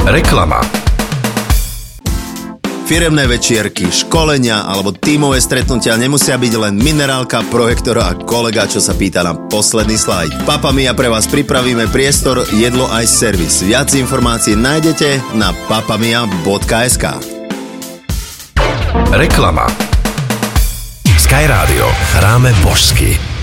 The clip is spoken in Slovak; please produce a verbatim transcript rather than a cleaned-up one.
Reklama. Firemné večierky, školenia alebo tímové stretnutia nemusia byť len minerálka, projektor a kolega, čo sa pýta na posledný slajd. Papa Mia pre vás pripravíme priestor, jedlo aj servis. Viac informácií nájdete na papamia bodka es ká. Reklama. Sky Radio. Hráme božsky.